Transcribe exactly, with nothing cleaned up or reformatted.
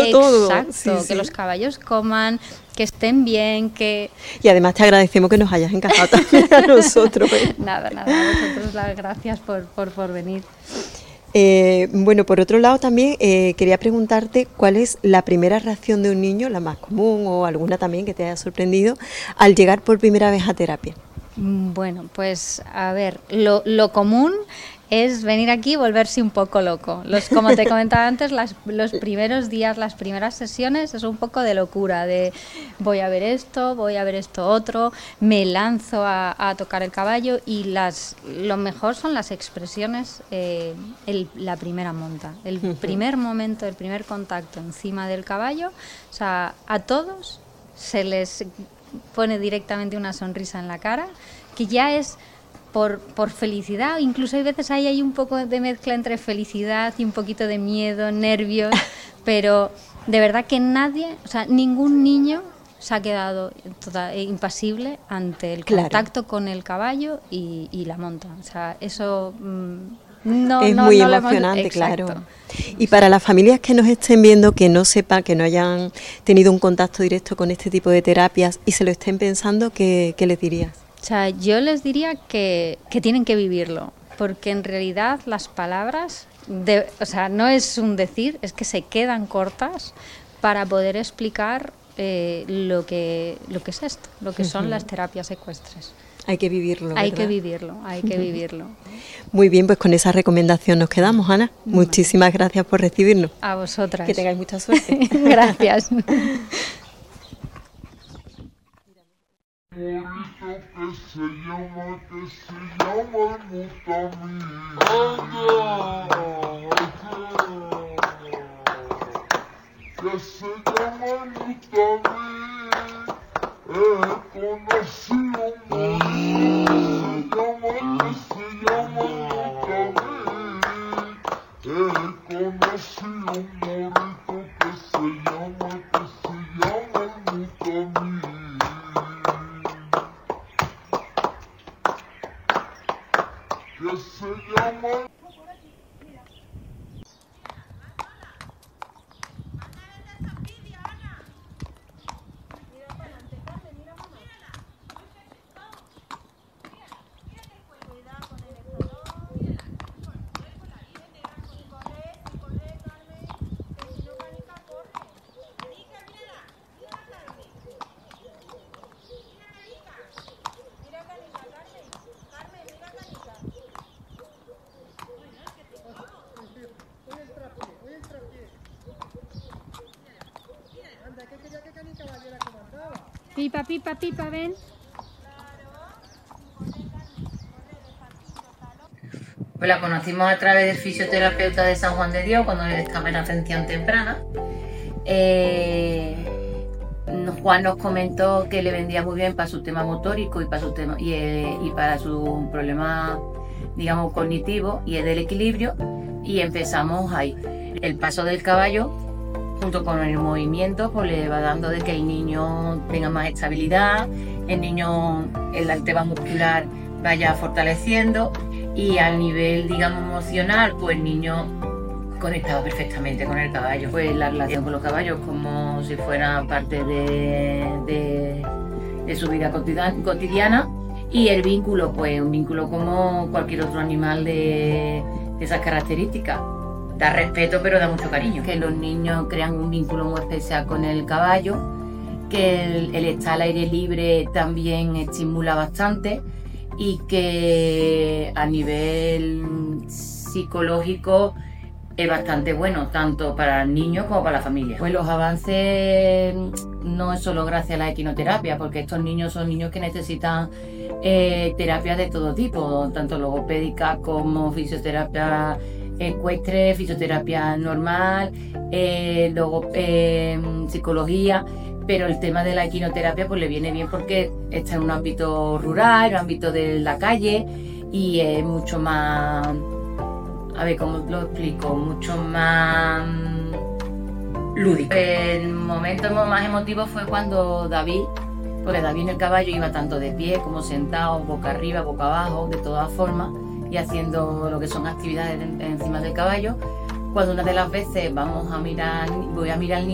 todo. Exacto, Sí, que sí. los caballos coman, que estén bien, que... Y además te agradecemos que nos hayas encajado también a nosotros. ¿eh? Nada, nada, a vosotros las gracias por, por, por venir. Eh, bueno, por otro lado también eh, quería preguntarte cuál es la primera reacción de un niño, la más común o alguna también que te haya sorprendido, al llegar por primera vez a terapia. Bueno, pues a ver, lo, lo común es venir aquí y volverse un poco loco. Los, como te comentaba antes, las, los primeros días, las primeras sesiones es un poco de locura, de voy a ver esto, voy a ver esto otro, me lanzo a, a tocar el caballo y las lo mejor son las expresiones, eh, el, la primera monta, el uh-huh. primer momento, el primer contacto encima del caballo, o sea, a todos se les pone directamente una sonrisa en la cara, que ya es por, por felicidad, incluso hay veces ahí hay un poco de mezcla entre felicidad y un poquito de miedo, nervios, pero de verdad que nadie, o sea, ningún niño se ha quedado toda, impasible ante el contacto claro. con el caballo y, y la monta, o sea, eso... Mmm, No, es no, muy no emocionante, hemos... claro. Y para las familias que nos estén viendo, que no sepan, que no hayan tenido un contacto directo con este tipo de terapias y se lo estén pensando, ¿qué, qué les dirías? O sea, yo les diría que, que tienen que vivirlo, porque en realidad las palabras, de, o sea, no es un decir, es que se quedan cortas para poder explicar eh, lo que, lo que es esto, lo que son uh-huh. las terapias ecuestres. Hay que vivirlo, ¿verdad? Hay que vivirlo, hay que vivirlo. Muy bien, pues con esa recomendación nos quedamos, Ana. Vale. Muchísimas gracias por recibirnos. A vosotras. Que tengáis mucha suerte. Gracias. Pipa, pipa, pipa, ven. Pues la conocimos a través del fisioterapeuta de San Juan de Dios cuando estaba en atención temprana. Eh, Juan nos comentó que le vendría muy bien para su tema motórico y para su tema y, eh, y para su problema, digamos, cognitivo y el del equilibrio, y empezamos ahí. El paso del caballo junto con el movimiento pues le va dando de que el niño tenga más estabilidad, el niño, el tema muscular vaya fortaleciendo, y al nivel, digamos, emocional, pues el niño conectaba perfectamente con el caballo. Pues la relación con los caballos como si fuera parte de, de, de su vida cotidiana, y el vínculo, pues un vínculo como cualquier otro animal de, de esas características. Da respeto, pero da mucho cariño. Que los niños crean un vínculo muy especial con el caballo, que el, el estar al aire libre también estimula bastante, y que a nivel psicológico es bastante bueno, tanto para el niño como para la familia. Pues los avances no es solo gracias a la equinoterapia, porque estos niños son niños que necesitan eh, terapias de todo tipo, tanto logopédica como fisioterapia ecuestre, fisioterapia normal, eh, luego eh, psicología, pero el tema de la equinoterapia pues le viene bien porque está en un ámbito rural, en un ámbito de la calle, y es mucho más, a ver cómo lo explico, mucho más lúdico. El momento más emotivo fue cuando David, porque David en el caballo iba tanto de pie como sentado, boca arriba, boca abajo, de todas formas, y haciendo lo que son actividades encima del caballo. Cuando una de las veces vamos a mirar, voy a mirar al niño,